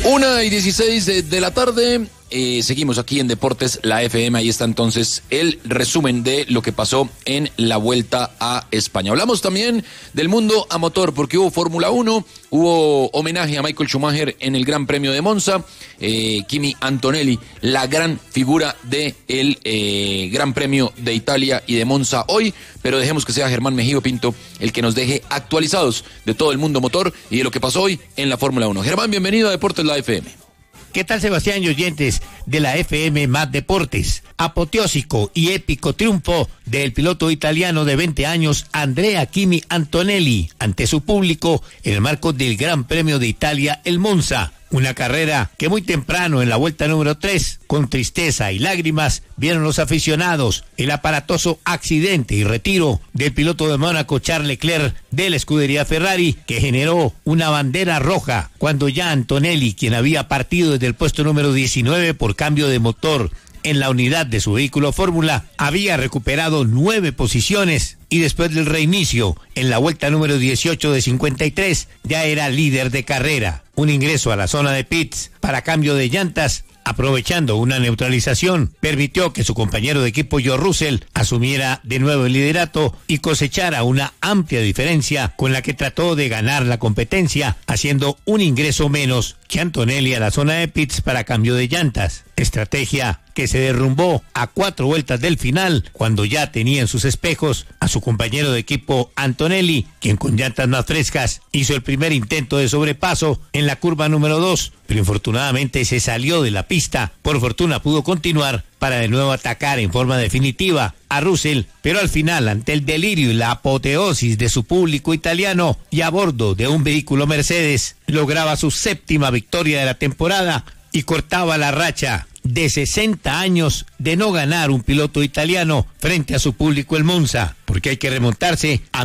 1:16 de la tarde. Seguimos aquí en Deportes, la FM. Ahí está entonces el resumen de lo que pasó en la Vuelta a España. Hablamos también del mundo a motor, porque hubo Fórmula 1, hubo homenaje a Michael Schumacher en el Gran Premio de Monza. Kimi Antonelli, la gran figura del Gran Premio de Italia y de Monza hoy, pero dejemos que sea Germán Mejía Pinto el que nos deje actualizados de todo el mundo motor y de lo que pasó hoy en la Fórmula 1. Germán, bienvenido a Deportes, la FM. ¿Qué tal, Sebastián y oyentes de la FM más Deportes? Apoteósico y épico triunfo del piloto italiano de 20 años Andrea Kimi Antonelli ante su público en el marco del Gran Premio de Italia, el Monza. Una carrera que muy temprano en la vuelta número 3, con tristeza y lágrimas, vieron los aficionados el aparatoso accidente y retiro del piloto de Mónaco Charles Leclerc de la escudería Ferrari, que generó una bandera roja cuando ya Antonelli, quien había partido desde el puesto número 19 por cambio de motor en la unidad de su vehículo Fórmula, había recuperado 9 posiciones y después del reinicio en la vuelta número 18 de 53 ya era líder de carrera. Un ingreso a la zona de pits para cambio de llantas, aprovechando una neutralización, permitió que su compañero de equipo George Russell asumiera de nuevo el liderato y cosechara una amplia diferencia con la que trató de ganar la competencia, haciendo un ingreso menos que Antonelli a la zona de pits para cambio de llantas. Estrategia que se derrumbó a 4 vueltas del final, cuando ya tenía en sus espejos a su compañero de equipo Antonelli, quien con llantas más frescas hizo el primer intento de sobrepaso en la curva número 2, pero infortunadamente se salió de la pista. Por fortuna pudo continuar para de nuevo atacar en forma definitiva a Russell, pero al final, ante el delirio y la apoteosis de su público italiano y a bordo de un vehículo Mercedes, lograba su 7ª victoria de la temporada y cortaba la racha de 60 años de no ganar un piloto italiano frente a su público el Monza, porque hay que remontarse a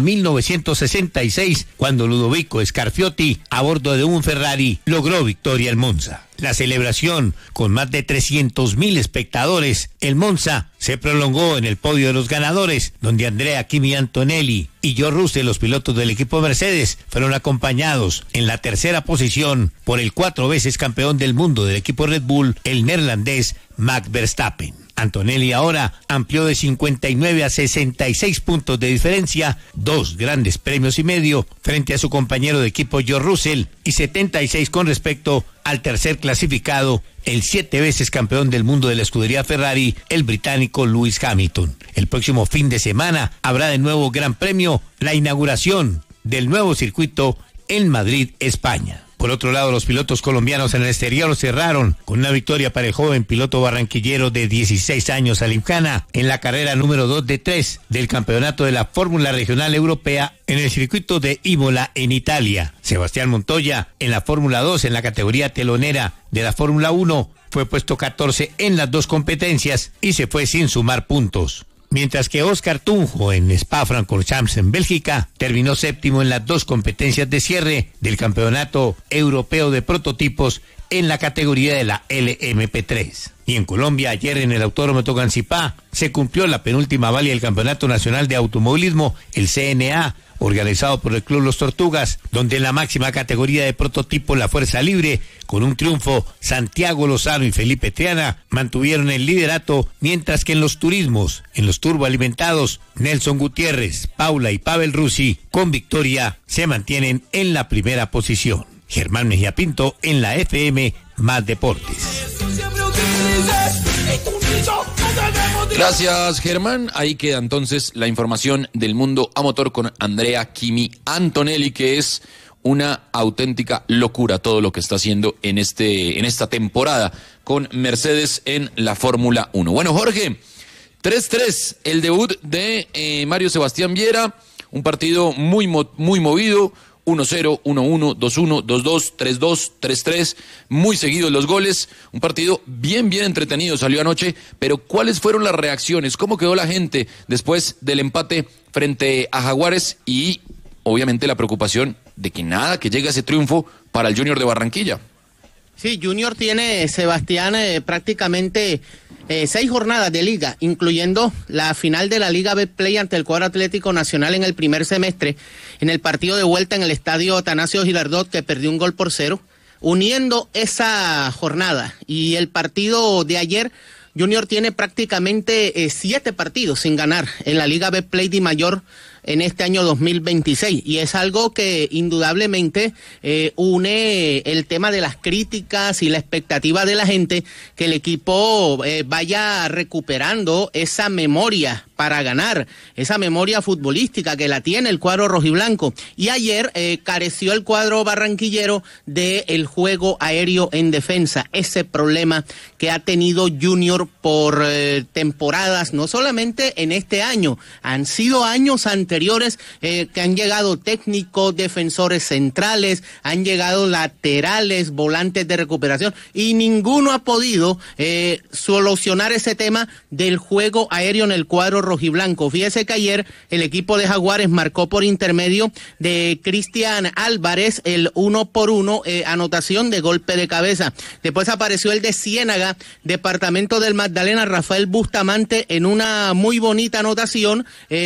1966, cuando Ludovico Scarfiotti, a bordo de un Ferrari, logró victoria el Monza. La celebración, con más de 300.000 espectadores, el Monza se prolongó en el podio de los ganadores, donde Andrea Kimi Antonelli y George Russell, los pilotos del equipo Mercedes, fueron acompañados en la 3ª posición por el 4 veces campeón del mundo del equipo Red Bull, el neerlandés Max Verstappen. Antonelli ahora amplió de 59 a 66 puntos de diferencia, 2 grandes premios y medio frente a su compañero de equipo George Russell y 76 con respecto al tercer clasificado, el 7 veces campeón del mundo de la escudería Ferrari, el británico Lewis Hamilton. El próximo fin de semana habrá de nuevo Gran Premio, la inauguración del nuevo circuito en Madrid, España. Por otro lado, los pilotos colombianos en el exterior cerraron con una victoria para el joven piloto barranquillero de 16 años, Salim Khana, en la carrera número 2 de 3 del campeonato de la Fórmula Regional Europea en el circuito de Imola, en Italia. Sebastián Montoya, en la Fórmula 2, en la categoría telonera de la Fórmula 1, fue puesto 14 en las 2 competencias y se fue sin sumar puntos. Mientras que Oscar Tunjo en Spa-Francorchamps en Bélgica terminó 7º en las 2 competencias de cierre del Campeonato Europeo de Prototipos en la categoría de la LMP3. Y en Colombia, ayer en el Autódromo Tocancipá se cumplió la penúltima válida del Campeonato Nacional de Automovilismo, el CNA, organizado por el Club Los Tortugas, donde en la máxima categoría de prototipo, la Fuerza Libre, con un triunfo, Santiago Lozano y Felipe Triana mantuvieron el liderato, mientras que en los turismos, en los turboalimentados, Nelson Gutiérrez, Paula y Pavel Ruzzi, con victoria, se mantienen en la primera posición. Germán Mejía Pinto en la FM más Deportes. Gracias, Germán. Ahí queda entonces la información del mundo a motor con Andrea Kimi Antonelli, que es una auténtica locura todo lo que está haciendo en esta temporada con Mercedes en la Fórmula 1. Bueno, Jorge, 3-3, el debut de Mario Sebastián Viera, un partido muy movido. 1-0, 1-1, 2-1, 2-2, 3-2, 3-3, muy seguidos los goles, un partido bien entretenido salió anoche, pero ¿cuáles fueron las reacciones? ¿Cómo quedó la gente después del empate frente a Jaguares? Y obviamente la preocupación de que llegue ese triunfo para el Junior de Barranquilla. Sí, Junior tiene, Sebastián, prácticamente 6 jornadas de liga, incluyendo la final de la Liga Betplay ante el cuadro Atlético Nacional en el primer semestre, en el partido de vuelta en el estadio Atanasio Girardot, que perdió 1-0. uniendo esa jornada y el partido de ayer, Junior tiene prácticamente 7 partidos sin ganar en la Liga Betplay Dimayor en este año 2026, y es algo que indudablemente une el tema de las críticas y la expectativa de la gente que el equipo vaya recuperando esa memoria para ganar, esa memoria futbolística que la tiene el cuadro rojiblanco. Y ayer careció el cuadro barranquillero del juego aéreo en defensa, ese problema que ha tenido Junior por temporadas, no solamente en este año, han sido años anteriores que han llegado técnicos, defensores centrales, han llegado laterales, volantes de recuperación, y ninguno ha podido solucionar ese tema del juego aéreo en el cuadro rojiblanco. Fíjese que ayer el equipo de Jaguares marcó por intermedio de Cristian Álvarez el 1-1, anotación de golpe de cabeza. Después apareció el de Ciénaga, departamento del Magdalena, Rafael Bustamante, en una muy bonita anotación,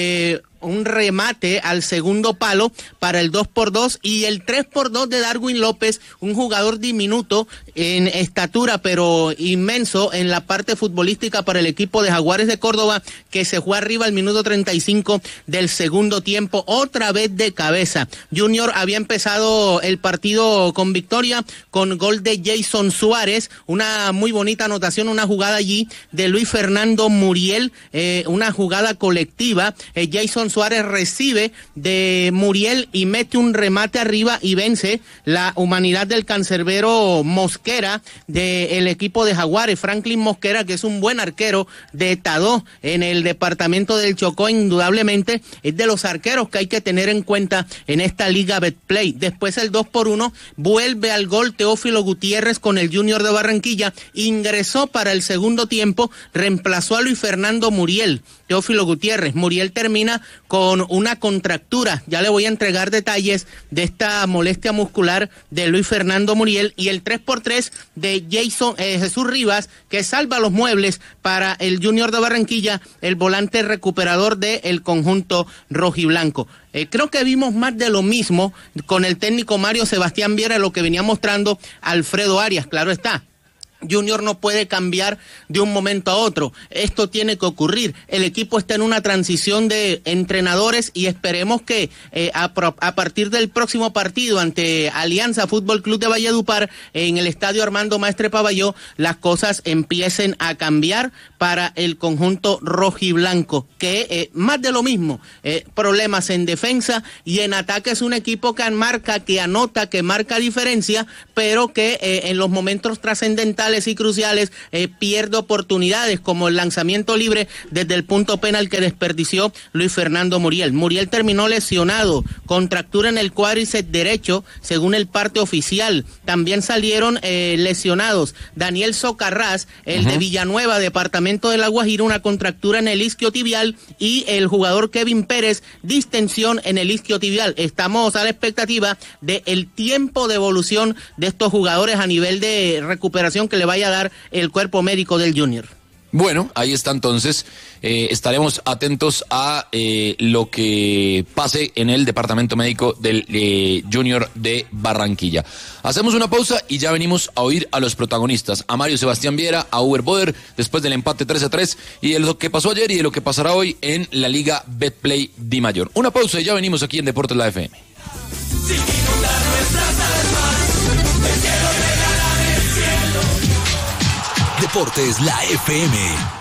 un remate al segundo palo para el 2-2, y el 3-2 de Darwin López, un jugador diminuto en estatura pero inmenso en la parte futbolística para el equipo de Jaguares de Córdoba, que se fue arriba al minuto 35 del segundo tiempo, otra vez de cabeza. Junior había empezado el partido con victoria, con gol de Jason Suárez, una muy bonita anotación, una jugada allí de Luis Fernando Muriel, una jugada colectiva. Jason Suárez recibe de Muriel y mete un remate arriba y vence la humanidad del cancerbero Mosquera del equipo de Jaguares. Franklin Mosquera, que es un buen arquero de Tadó en el departamento del Chocó, indudablemente es de los arqueros que hay que tener en cuenta en esta Liga Betplay. Después el 2-1, vuelve al gol Teófilo Gutiérrez con el Junior de Barranquilla, ingresó para el segundo tiempo, reemplazó a Luis Fernando Muriel. Teófilo Gutiérrez. Muriel termina con una contractura. Ya le voy a entregar detalles de esta molestia muscular de Luis Fernando Muriel, y el 3-3 de Jesús Rivas, que salva los muebles para el Junior de Barranquilla, el volante recuperador del conjunto rojiblanco. Creo que vimos más de lo mismo con el técnico Mario Sebastián Viera, lo que venía mostrando Alfredo Arias. Claro está, Junior no puede cambiar de un momento a otro. Esto tiene que ocurrir. El equipo está en una transición de entrenadores y esperemos que a partir del próximo partido ante Alianza Fútbol Club de Valledupar en el estadio Armando Maestre Pavalló, las cosas empiecen a cambiar para el conjunto rojiblanco, que más de lo mismo, problemas en defensa, y en ataque es un equipo que marca, que anota, que marca diferencia, pero que en los momentos trascendentales y cruciales pierde oportunidades, como el lanzamiento libre desde el punto penal que desperdició Luis Fernando Muriel. Muriel terminó lesionado, contractura en el cuádriceps derecho, según el parte oficial. También salieron lesionados Daniel Socarrás, el de Villanueva, departamento de La Guajira, una contractura en el isquiotibial, y el jugador Kevin Pérez, distensión en el isquiotibial. Estamos a la expectativa de el tiempo de evolución de estos jugadores a nivel de recuperación que le vaya a dar el cuerpo médico del Junior. Bueno, ahí está entonces, estaremos atentos a lo que pase en el departamento médico del Junior de Barranquilla. Hacemos una pausa y ya venimos a oír a los protagonistas, a Mario Sebastián Viera, a Uber Boder, después del empate 3-3, y de lo que pasó ayer y de lo que pasará hoy en la Liga Betplay Dimayor. Una pausa y ya venimos aquí en Deportes La FM. Deportes La FM.